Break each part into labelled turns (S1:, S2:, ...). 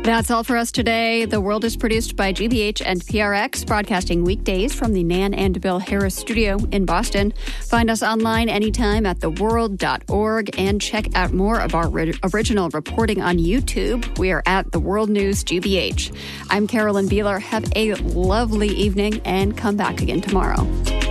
S1: That's all for us today. The World is produced by GBH and PRX, broadcasting weekdays from the Nan and Bill Harris studio in Boston. Find us online anytime at theworld.org and check out more of our original reporting on YouTube. We are at The World News GBH. I'm Carolyn Beeler. Have a lovely evening and come back again tomorrow.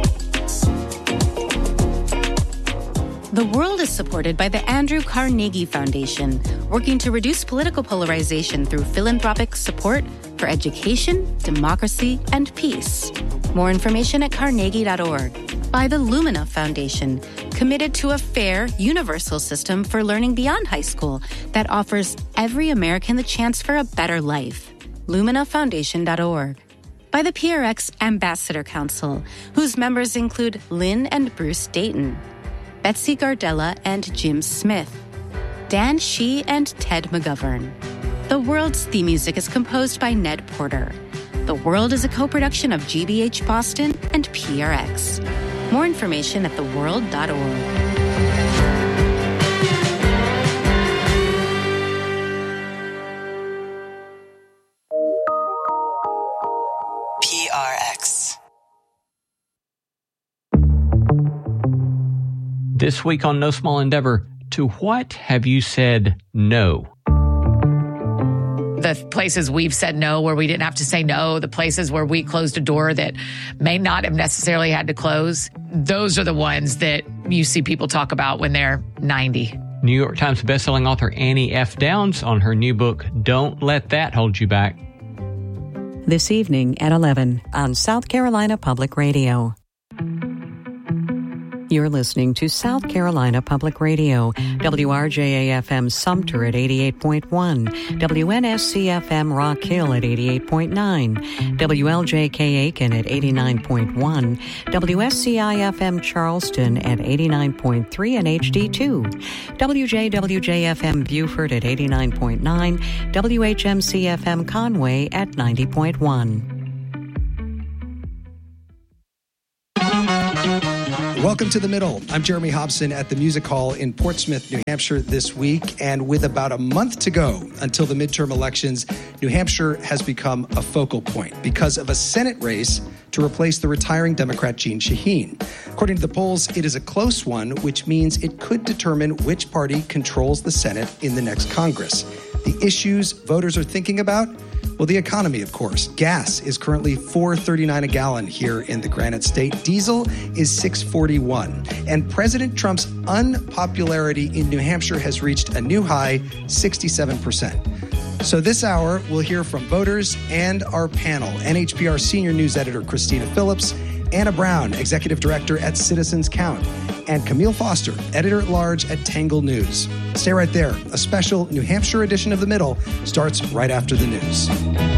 S2: The World is supported by the Andrew Carnegie Foundation, working to reduce political polarization through philanthropic support for education, democracy, and peace. More information at carnegie.org. By the Lumina Foundation, committed to a fair, universal system for learning beyond high school that offers every American the chance for a better life. LuminaFoundation.org. By the PRX Ambassador Council, whose members include Lynn and Bruce Dayton, Betsy Gardella and Jim Smith, Dan Shee and Ted McGovern. The World's theme music is composed by Ned Porter. The World is a co-production of GBH Boston and PRX. More information at theworld.org.
S3: PRX.
S4: This week on No Small Endeavor, to what have you said no?
S5: The places we've said no where we didn't have to say no, the places where we closed a door that may not have necessarily had to close, those are the ones that you see people talk about when they're 90.
S4: New York Times bestselling author Annie F. Downs on her new book, Don't Let That Hold You Back.
S6: This evening at 11 on South Carolina Public Radio. You're listening to South Carolina Public Radio, WRJA-FM Sumter at 88.1, WNSC-FM Rock Hill at 88.9, WLJK Aiken at 89.1, WSCI-FM Charleston at 89.3 and HD2, WJWJ-FM Beaufort at 89.9, WHMC-FM Conway at 90.1.
S7: Welcome to The Middle. I'm Jeremy Hobson at the Music Hall in Portsmouth, New Hampshire this week. And with about a month to go until the midterm elections, New Hampshire has become a focal point because of a Senate race to replace the retiring Democrat Jeanne Shaheen. According to the polls, it is a close one, which means it could determine which party controls the Senate in the next Congress. The issues voters are thinking about? Well, the economy, of course. Gas is currently $4.39 a gallon here in the Granite State. Diesel is $6.41. And President Trump's unpopularity in New Hampshire has reached a new high, 67%. So this hour, we'll hear from voters and our panel. NHPR Senior News Editor Christina Phillips, Anna Brown, Executive Director at Citizens Count, and Camille Foster, Editor-at-Large at Tangle News. Stay right there. A special New Hampshire edition of The Middle starts right after the news.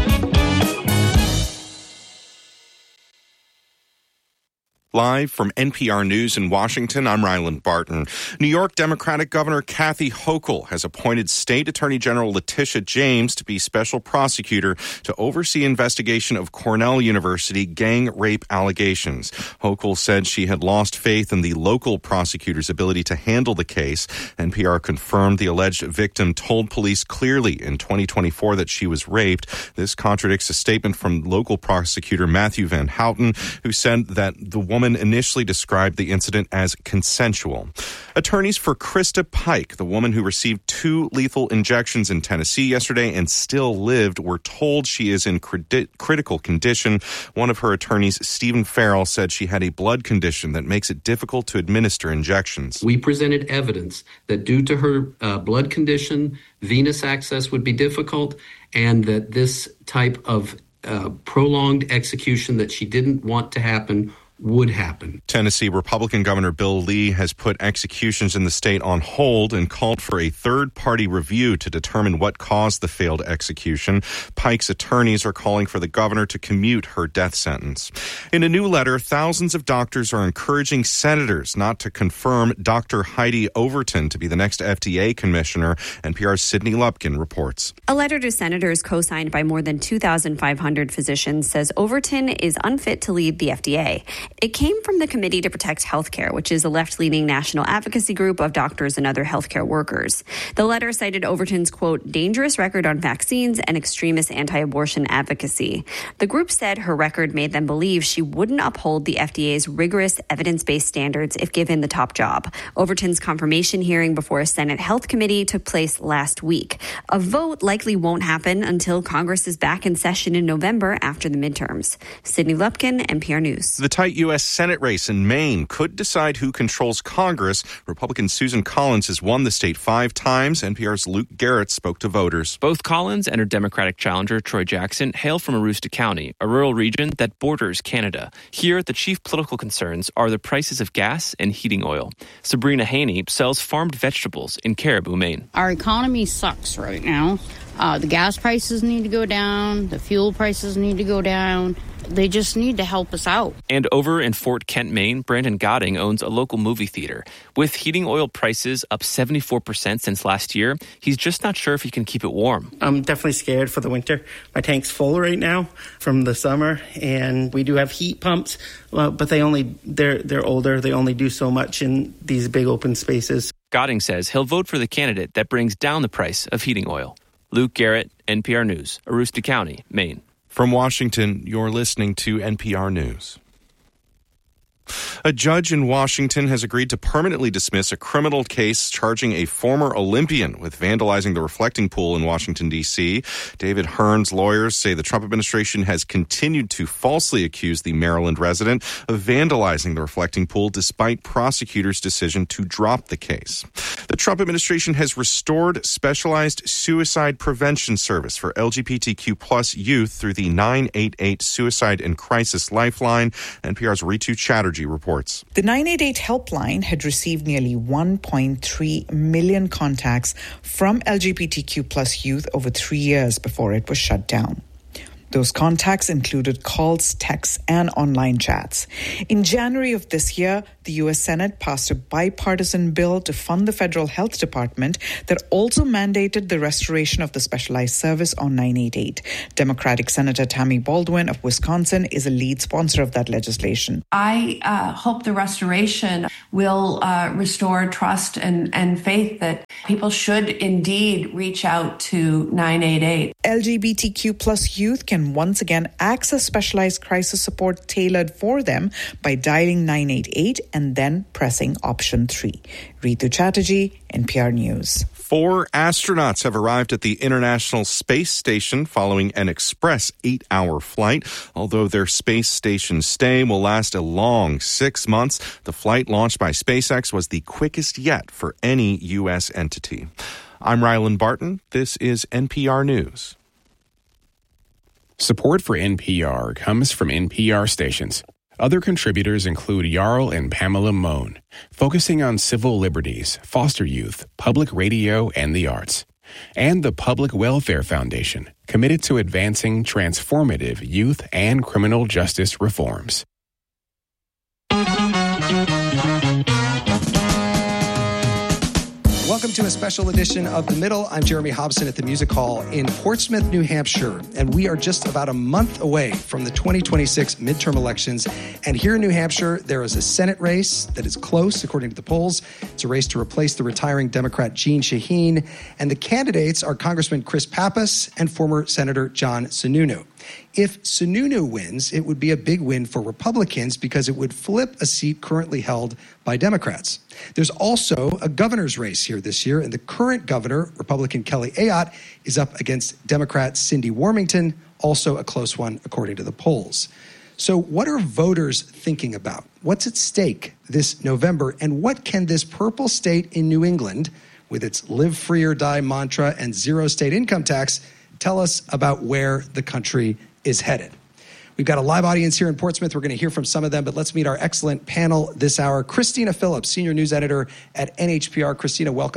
S8: Live from NPR News in Washington, I'm Ryland Barton. New York Democratic Governor Kathy Hochul has appointed State Attorney General Letitia James to be special prosecutor to oversee investigation of Cornell University gang rape allegations. Hochul said she had lost faith in the local prosecutor's ability to handle the case. NPR confirmed the alleged victim told police clearly in 2024 that she was raped. This contradicts a statement from local prosecutor Matthew Van Houten, who said that the woman initially described the incident as consensual. Attorneys for Krista Pike, the woman who received 2 lethal injections in Tennessee yesterday and still lived, were told she is in critical condition. One of her attorneys, Stephen Farrell, said she had a blood condition that makes it difficult to administer injections.
S9: We presented evidence that due to her blood condition, venous access would be difficult, and that this type of prolonged execution that she didn't want to happen would happen.
S8: Tennessee Republican Governor Bill Lee has put executions in the state on hold and called for a third-party review to determine what caused the failed execution. Pike's attorneys are calling for the governor to commute her death sentence. In a new letter, thousands of doctors are encouraging senators not to confirm Dr. Heidi Overton to be the next FDA commissioner. NPR's Sydney Lupkin reports.
S10: A letter to senators co-signed by more than 2,500 physicians says Overton is unfit to lead the FDA.
S3: It came from the Committee to Protect Healthcare, which is a left-leaning national advocacy group of doctors and other healthcare workers. The letter cited Overton's, quote, dangerous record on vaccines and extremist anti-abortion advocacy. The group said her record made them believe she wouldn't uphold the FDA's rigorous evidence-based standards if given the top job. Overton's confirmation hearing before a Senate Health Committee took place last week. A vote likely won't happen until Congress is back in session in November after the midterms. Sydney Lupkin, NPR News.
S8: The tight U.S. Senate race in Maine could decide who controls Congress. Republican Susan Collins has won the state 5 times. NPR's Luke Garrett spoke to voters.
S10: Both Collins and her Democratic challenger, Troy Jackson, hail from Aroostook County, a rural region that borders Canada. Here, the chief political concerns are the prices of gas and heating oil. Sabrina Haney sells farmed vegetables in Caribou, Maine.
S11: Our economy sucks right now. The gas prices need to go down. The fuel prices need to go down. They just need to help us out.
S10: And over in Fort Kent, Maine, Brandon Godding owns a local movie theater. With heating oil prices up 74% since last year, he's just not sure if he can keep it warm.
S12: I'm definitely scared for the winter. My tank's full right now from the summer, and we do have heat pumps, but they're older. They only do so much in these big open spaces.
S10: Godding says he'll vote for the candidate that brings down the price of heating oil. Luke Garrett, NPR News, Aroostook County, Maine.
S8: From Washington, you're listening to NPR News. A judge in Washington has agreed to permanently dismiss a criminal case charging a former Olympian with vandalizing the reflecting pool in Washington, D.C. David Hearn's lawyers say the Trump administration has continued to falsely accuse the Maryland resident of vandalizing the reflecting pool despite prosecutors' decision to drop the case. The Trump administration has restored specialized suicide prevention service for LGBTQ plus youth through the 988 Suicide and Crisis Lifeline. NPR's Ritu Chatterjee reports.
S13: The 988 helpline had received nearly 1.3 million contacts from LGBTQ plus youth over 3 years before it was shut down. Those contacts included calls, texts, and online chats. In January of this year, the U.S. Senate passed a bipartisan bill to fund the federal health department that also mandated the restoration of the specialized service on 988. Democratic Senator Tammy Baldwin of Wisconsin is a lead sponsor of that legislation.
S14: I hope the restoration will restore trust and faith that people should indeed reach out to 988.
S13: LGBTQ plus youth can once again access specialized crisis support tailored for them by dialing 988 and then pressing option 3. Ritu Chatterjee, NPR News.
S8: 4 astronauts have arrived at the International Space Station following an express 8-hour flight. Although their space station stay will last a long 6 months, the flight launched by SpaceX was the quickest yet for any U.S. entity. I'm Rylan Barton. This is NPR News.
S15: Support for NPR comes from NPR stations. Other contributors include Jarl and Pamela Mohn, focusing on civil liberties, foster youth, public radio, and the arts. And the Public Welfare Foundation, committed to advancing transformative youth and criminal justice reforms.
S7: Welcome to a special edition of The Middle. I'm Jeremy Hobson at the Music Hall in Portsmouth, New Hampshire, and we are just about a month away from the 2026 midterm elections. And here in New Hampshire, there is a Senate race that is close, according to the polls. It's a race to replace the retiring Democrat Jeanne Shaheen, and the candidates are Congressman Chris Pappas and former Senator John Sununu. If Sununu wins, it would be a big win for Republicans because it would flip a seat currently held by Democrats. There's also a governor's race here this year, and the current governor, Republican Kelly Ayotte, is up against Democrat Cindy Warmington, also a close one according to the polls. So what are voters thinking about? What's at stake this November, and what can this purple state in New England, with its live free or die mantra and zero state income tax, tell us about where the country is headed? We've got a live audience here in Portsmouth. We're going to hear from some of them, but let's meet our excellent panel this hour. Christina Phillips, senior news editor at NHPR. Christina, welcome.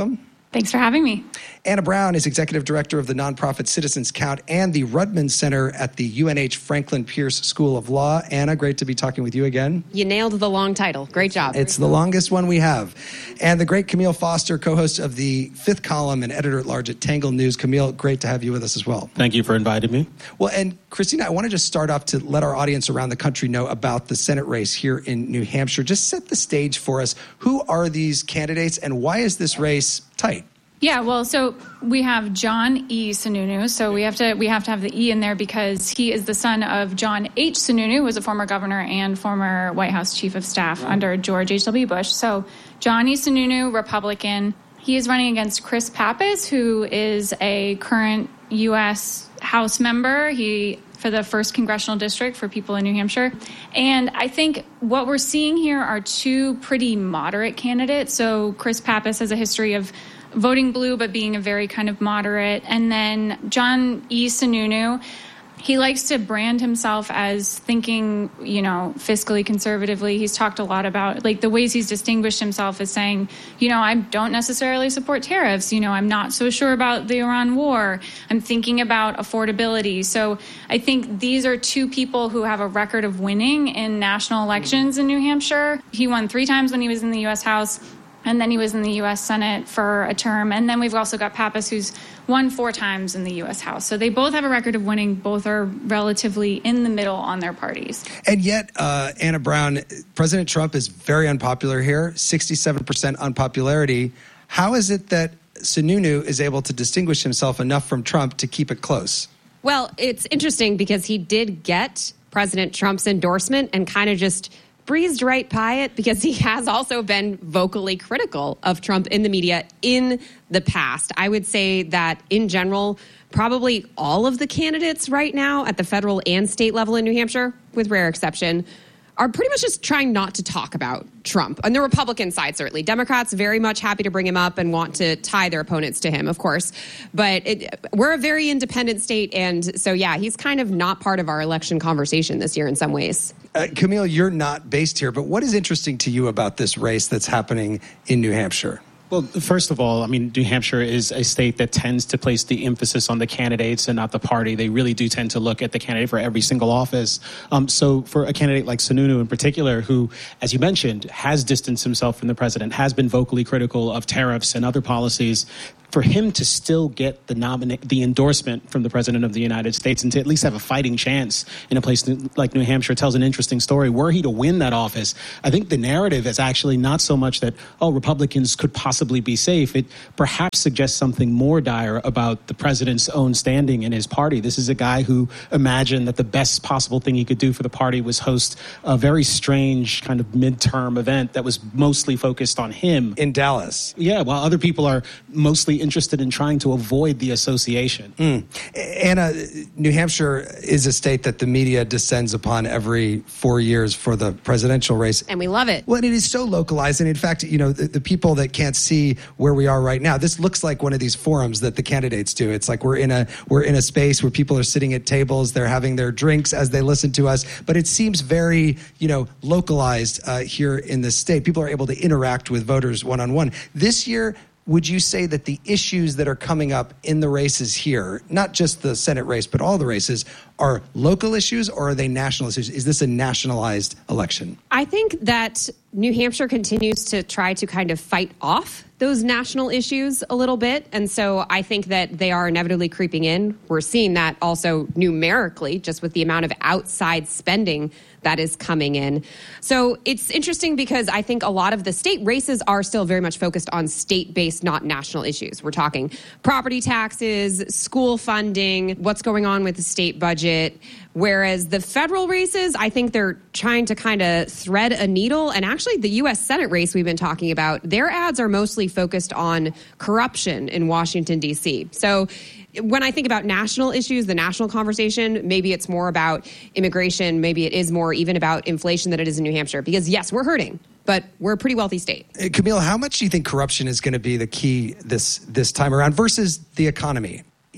S16: Thanks for having me.
S7: Anna Brown is executive director of the nonprofit Citizens Count and the Rudman Center at the UNH Franklin Pierce School of Law. Anna, great to be talking with you again.
S17: You nailed the long title. Great job.
S7: It's the longest one we have. And the great Camille Foster, co-host of the Fifth Column and editor-at-large at Tangle News. Camille, great to have you with us as well.
S18: Thank you for inviting me.
S7: Well, and Christina, I want to just start off to let our audience around the country know about the Senate race here in New Hampshire. Just set the stage for us. Who are these candidates and why is this race tight?
S16: Yeah, well, so we have John E. Sununu. So we have to have the E in there because he is the son of John H. Sununu, who was a former governor and former White House chief of staff under George H.W. Bush. So John E. Sununu, Republican. He is running against Chris Pappas, who is a current U.S. House member. For the 1st Congressional District for people in New Hampshire. And I think what we're seeing here are two pretty moderate candidates. So Chris Pappas has a history of voting blue, but being a very kind of moderate. And then John E. Sununu, he likes to brand himself as thinking, fiscally conservatively. He's talked a lot about, the ways he's distinguished himself as saying, I don't necessarily support tariffs. I'm not so sure about the Iran war. I'm thinking about affordability. So I think these are two people who have a record of winning in national elections in New Hampshire. He won 3 times when he was in the U.S. House. And then he was in the U.S. Senate for a term. And then we've also got Pappas, who's won 4 times in the U.S. House. So they both have a record of winning. Both are relatively in the middle on their parties.
S7: And yet, Anna Brown, President Trump is very unpopular here, 67% unpopularity. How is it that Sununu is able to distinguish himself enough from Trump to keep it close?
S17: Well, it's interesting because he did get President Trump's endorsement and kind of just breezed right by it because he has also been vocally critical of Trump in the media in the past. I would say that in general, probably all of the candidates right now at the federal and state level in New Hampshire, with rare exception, are pretty much just trying not to talk about Trump. On the Republican side, certainly. Democrats very much happy to bring him up and want to tie their opponents to him, of course. But we're a very independent state, and so, yeah, he's kind of not part of our election conversation this year in some ways.
S7: Camille, you're not based here, but what is interesting to you about this race that's happening in New Hampshire?
S18: Well, first of all, New Hampshire is a state that tends to place the emphasis on the candidates and not the party. They really do tend to look at the candidate for every single office. So for a candidate like Sununu in particular, who, as you mentioned, has distanced himself from the president, has been vocally critical of tariffs and other policies, for him to still get the endorsement from the President of the United States and to at least have a fighting chance in a place like New Hampshire tells an interesting story. Were he to win that office, I think the narrative is actually not so much that, Republicans could possibly be safe. It perhaps suggests something more dire about the president's own standing in his party. This is a guy who imagined that the best possible thing he could do for the party was host a very strange kind of midterm event that was mostly focused on him.
S7: In Dallas.
S18: Yeah, while other people are mostly interested in trying to avoid the association.
S7: Anna, New Hampshire is a state that the media descends upon every 4 years for the presidential race.
S17: And we love it.
S7: Well, and it is so localized. And in fact, the people that can't see where we are right now, this looks like one of these forums that the candidates do. It's like we're in a space where people are sitting at tables, they're having their drinks as they listen to us. But it seems very, localized here in this state. People are able to interact with voters one-on-one. This year, would you say that the issues that are coming up in the races here, not just the Senate race, but all the races, are local issues or are they national issues? Is this a nationalized election?
S17: I think that New Hampshire continues to try to kind of fight off those national issues a little bit. And so I think that they are inevitably creeping in. We're seeing that also numerically, just with the amount of outside spending that is coming in. So it's interesting because I think a lot of the state races are still very much focused on state-based, not national issues. We're talking property taxes, school funding, what's going on with the state budget. Whereas the federal races, I think they're trying to kind of thread a needle. And actually, the U.S. Senate race we've been talking about, their ads are mostly focused on corruption in Washington, D.C. So when I think about national issues, the national conversation, maybe it's more about immigration. Maybe it is more even about inflation than it is in New Hampshire. Because, yes, we're hurting, but we're a pretty wealthy state.
S7: Camille, how much do you think corruption is going to be the key this time around versus the economy?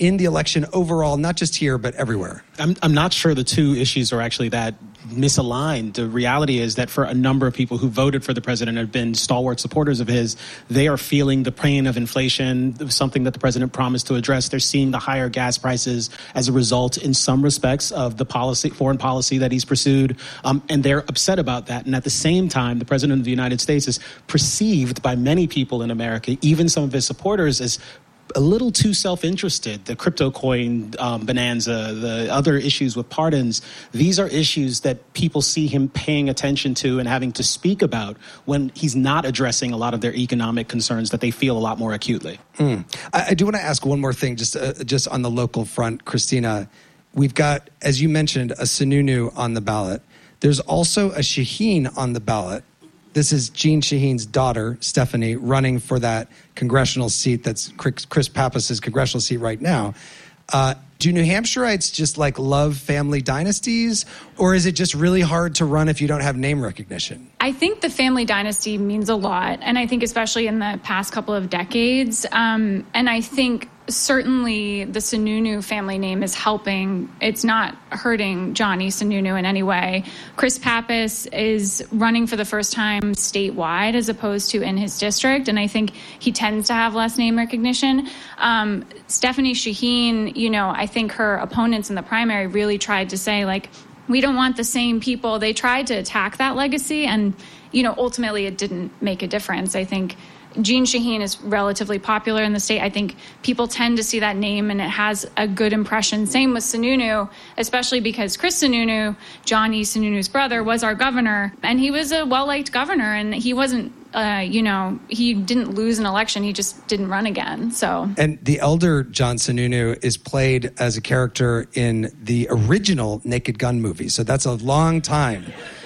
S7: in the election overall, not just here, but everywhere?
S18: I'm not sure the two issues are actually that misaligned. The reality is that for a number of people who voted for the president and have been stalwart supporters of his, they are feeling the pain of inflation, something that the president promised to address. They're seeing the higher gas prices as a result, in some respects, of the foreign policy that he's pursued, and they're upset about that. And at the same time, the president of the United States is perceived by many people in America, even some of his supporters, as a little too self-interested. The crypto coin bonanza, the other issues with pardons, these are issues that people see him paying attention to and having to speak about when he's not addressing a lot of their economic concerns that they feel a lot more acutely.
S7: I do want to ask one more thing, just on the local front, Christina. We've got, as you mentioned, a Sununu on the ballot. There's also a Shaheen on the ballot. This is Jeanne Shaheen's daughter, Stephanie, running for that congressional seat that's Chris Pappas' congressional seat right now. Do New Hampshireites just love family dynasties, or is it just really hard to run if you don't have name recognition?
S16: I think the family dynasty means a lot, and I think especially in the past couple of decades. And I think certainly the Sununu family name is helping. It's not hurting Johnny Sununu in any way. Chris Pappas is running for the first time statewide as opposed to in his district, and I think he tends to have less name recognition. Stephanie Shaheen, I think her opponents in the primary really tried to say, we don't want the same people. They tried to attack that legacy, and, ultimately it didn't make a difference. I think Jeanne Shaheen is relatively popular in the state. I think people tend to see that name and it has a good impression. Same with Sununu, especially because Chris Sununu, Johnny Sununu's brother, was our governor, and he was a well-liked governor, and he wasn't, he didn't lose an election. He just didn't run again. So. And
S7: the elder John Sununu is played as a character in the original Naked Gun movie. So that's a long time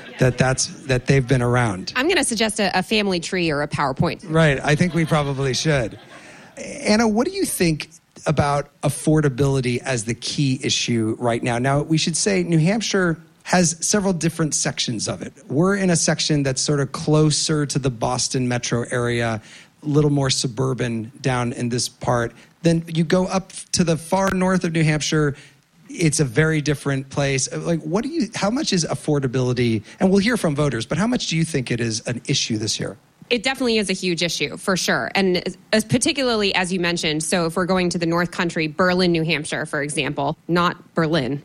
S7: that they've been around.
S17: I'm going to suggest a family tree or a PowerPoint.
S7: Right. I think we probably should. Anna, what do you think about affordability as the key issue right now? Now, we should say New Hampshire has several different sections of it. We're in a section that's sort of closer to the Boston metro area, a little more suburban down in this part. Then you go up to the far north of New Hampshire. It's a very different place. How much is affordability? And we'll hear from voters, but how much do you think it is an issue this year?
S17: It definitely is a huge issue, for sure. And particularly, as you mentioned, so if we're going to the North Country, Berlin, New Hampshire, for example, not Berlin,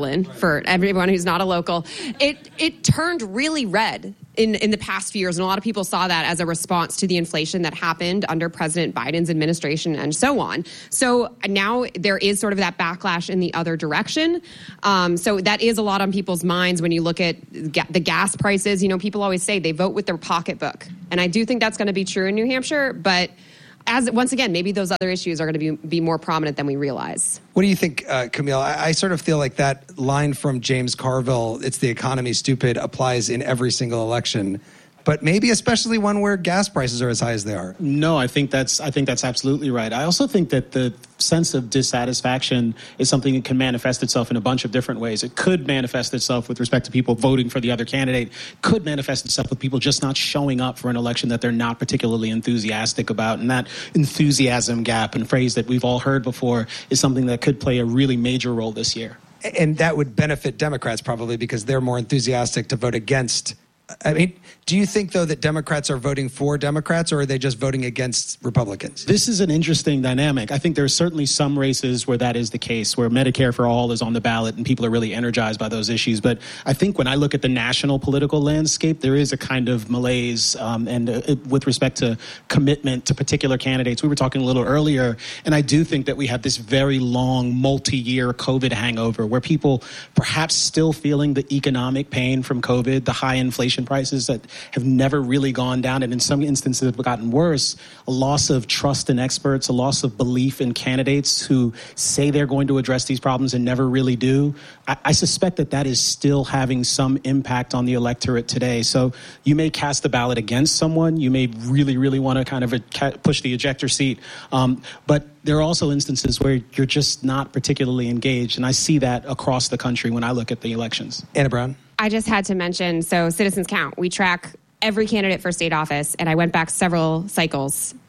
S17: for everyone who's not a local, it turned really red in the past few years. And a lot of people saw that as a response to the inflation that happened under President Biden's administration and so on. So now there is sort of that backlash in the other direction. So that is a lot on people's minds when you look at the gas prices. People always say they vote with their pocketbook. And I do think that's going to be true in New Hampshire. But once again, maybe those other issues are going to be more prominent than we realize.
S7: What do you think, Camille? I sort of feel like that line from James Carville, "It's the economy, stupid," applies in every single election. But maybe especially one where gas prices are as high as they are.
S18: No, I think that's absolutely right. I also think that the sense of dissatisfaction is something that can manifest itself in a bunch of different ways. It could manifest itself with respect to people voting for the other candidate. Could manifest itself with people just not showing up for an election that they're not particularly enthusiastic about. And that enthusiasm gap, and phrase that we've all heard before, is something that could play a really major role this year.
S7: And that would benefit Democrats probably because they're more enthusiastic to vote against. I mean, do you think, though, that Democrats are voting for Democrats, or are they just voting against Republicans?
S18: This is an interesting dynamic. I think there are certainly some races where that is the case, where Medicare for All is on the ballot and people are really energized by those issues. But I think when I look at the national political landscape, there is a kind of malaise with respect to commitment to particular candidates. We were talking a little earlier, and I do think that we have this very long, multi-year COVID hangover where people perhaps still feeling the economic pain from COVID, the high inflation prices that have never really gone down, and in some instances have gotten worse, a loss of trust in experts, a loss of belief in candidates who say they're going to address these problems and never really do. I suspect that is still having some impact on the electorate today. So you may cast the ballot against someone. You may really, really want to kind of push the ejector seat. But there are also instances where you're just not particularly engaged. And I see that across the country when I look at the elections.
S7: Anna Brown?
S17: I just had to mention, so Citizens Count, we track every candidate for state office, and I went back several cycles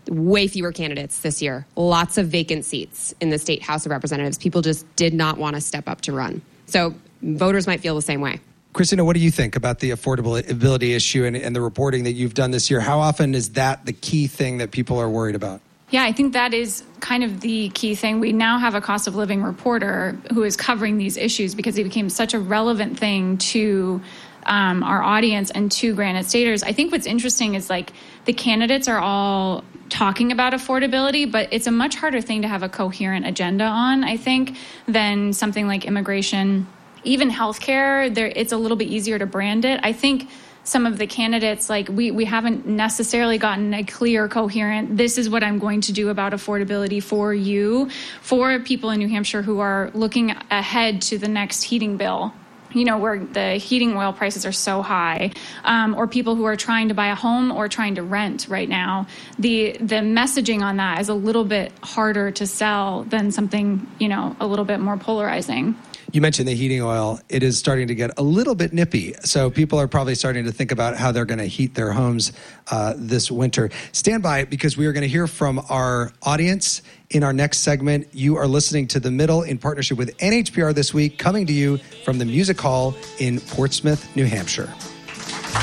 S17: way fewer candidates this year. Lots of vacant seats in the state House of Representatives. People just did not want to step up to run. So voters might feel the same way.
S7: Christina, what do you think about the affordability issue and the reporting that you've done this year? How often is that the key thing that people are worried about?
S16: Yeah, I think that is kind of the key thing. We now have a cost of living reporter who is covering these issues because it became such a relevant thing to our audience and to Granite Staters. I think what's interesting is like the candidates are all talking about affordability, but it's a much harder thing to have a coherent agenda on, I think, than something like immigration. Even healthcare, it's a little bit easier to brand it. I think some of the candidates, like we haven't necessarily gotten a clear, coherent, this is what I'm going to do about affordability for you, for people in New Hampshire who are looking ahead to the next heating bill, you know, where the heating oil prices are so high, or people who are trying to buy a home or trying to rent right now. The messaging on that is a little bit harder to sell than something, you know, a little bit more polarizing.
S7: You mentioned the heating oil. It is starting to get a little bit nippy. So people are probably starting to think about how they're going to heat their homes this winter. Stand by, because we are going to hear from our audience in our next segment. You are listening to The Middle in partnership with NHPR this week, coming to you from the Music Hall in Portsmouth, New Hampshire.